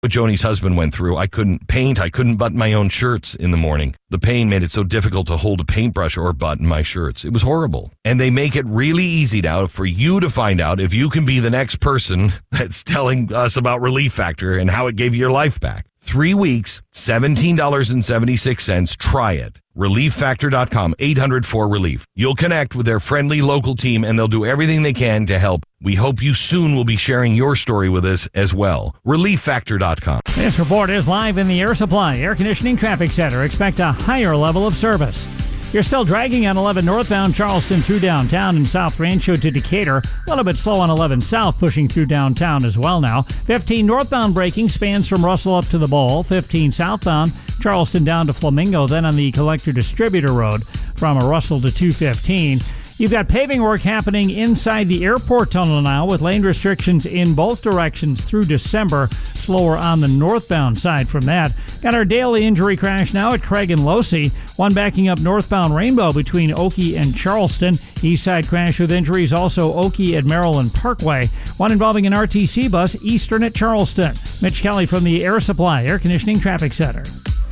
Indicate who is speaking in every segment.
Speaker 1: what Joni's husband went through. I couldn't paint. I couldn't button my own shirts in the morning. The pain made it so difficult to hold a paintbrush or button my shirts. It was horrible. And they make it really easy now for you to find out if you can be the next person that's telling us about Relief Factor and how it gave you your life back. 3 weeks, $17.76. Try it. ReliefFactor.com, 800-4RELIEF. You'll connect with their friendly local team, and they'll do everything they can to help. We hope you soon will be sharing your story with us as well. ReliefFactor.com.
Speaker 2: This report is live in the Air Supply Air Conditioning Traffic Center. Expect a higher level of service. You're still dragging on 11 northbound Charleston through downtown and South Rancho to Decatur. A little bit slow on 11 south, pushing through downtown as well now. 15 northbound braking spans from Russell up to the Bowl. 15 southbound Charleston down to Flamingo, then on the Collector Distributor Road from Russell to 215. You've got paving work happening inside the airport tunnel now with lane restrictions in both directions through December. Slower on the northbound side from that. Got our daily injury crash now at Craig and Losey. One backing up northbound Rainbow between Oakey and Charleston. East side crash with injuries also Oakey at Maryland Parkway. One involving an RTC bus eastern at Charleston. Mitch Kelly from the Air Supply Air Conditioning Traffic Center.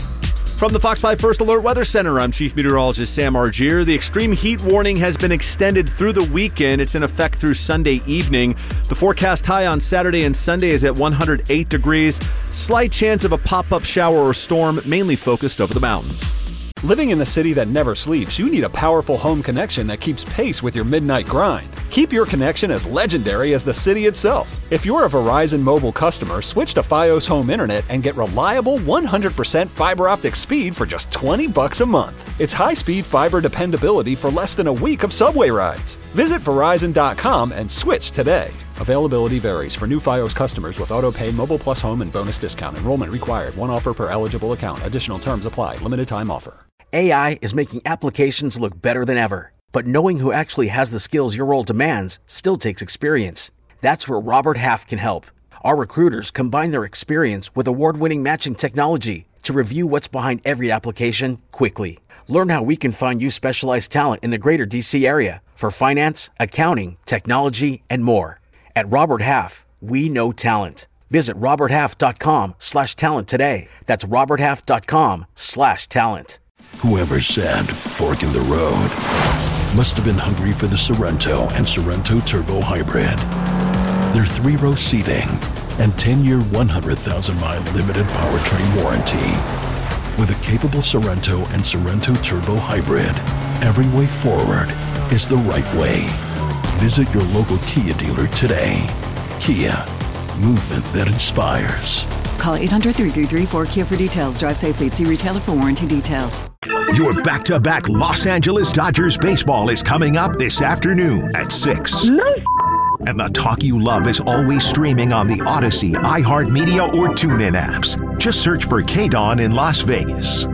Speaker 3: From the Fox 5 First Alert Weather Center, I'm Chief Meteorologist Sam Argier. The extreme heat warning has been extended through the weekend. It's in effect through Sunday evening. The forecast high on Saturday and Sunday is at 108 degrees. Slight chance of a pop-up shower or storm, mainly focused over the mountains.
Speaker 4: Living in the city that never sleeps, you need a powerful home connection that keeps pace with your midnight grind. Keep your connection as legendary as the city itself. If you're a Verizon Mobile customer, switch to Fios Home Internet and get reliable 100% fiber optic speed for just $20 a month. It's high-speed fiber dependability for less than a week of subway rides. Visit Verizon.com and switch today. Availability varies for new Fios customers with auto-pay, Mobile Plus Home, and bonus discount. Enrollment required. One offer per eligible account. Additional terms apply. Limited time offer.
Speaker 5: AI is making applications look better than ever. But knowing who actually has the skills your role demands still takes experience. That's where Robert Half can help. Our recruiters combine their experience with award-winning matching technology to review what's behind every application quickly. Learn how we can find you specialized talent in the greater DC area for finance, accounting, technology, and more. At Robert Half, we know talent. Visit roberthalf.com/talent today. That's roberthalf.com/talent.
Speaker 6: Whoever said fork in the road must have been hungry for the Sorrento and Sorrento Turbo Hybrid. Their 3-row seating and 10-year, 100,000-mile limited powertrain warranty. With a capable Sorrento and Sorrento Turbo Hybrid, every way forward is the right way. Visit your local Kia dealer today. Kia, movement that inspires.
Speaker 7: Call 800-333-4KIA for details. Drive safely. See retailer for warranty details.
Speaker 8: Your back-to-back Los Angeles Dodgers baseball is coming up this afternoon at 6. And the talk you love is always streaming on the Odyssey, iHeartMedia, or TuneIn apps. Just search for KDAWN in Las Vegas.